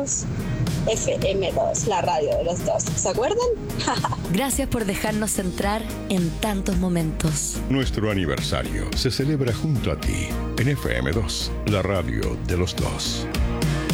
2, FM2, la radio de los dos. ¿Se acuerdan? Gracias por dejarnos entrar en tantos momentos. Nuestro aniversario se celebra junto a ti en FM2, la radio de los dos.